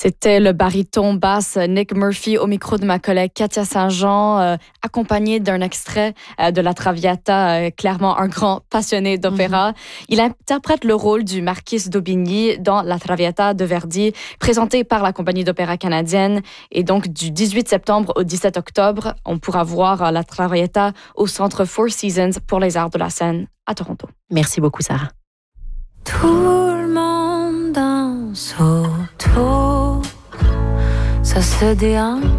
C'était le baryton basse Nick Murphy au micro de ma collègue Katia Saint-Jean, accompagné d'un extrait de La Traviata, clairement un grand passionné d'opéra. Il interprète le rôle du Marquis d'Aubigny dans La Traviata de Verdi, présenté par la Compagnie d'opéra canadienne. Et donc, du 18 septembre au 17 octobre, on pourra voir La Traviata au Centre Four Seasons pour les arts de la scène à Toronto. Merci beaucoup, Sarah. Tout le monde danse autour, ça se déhanche.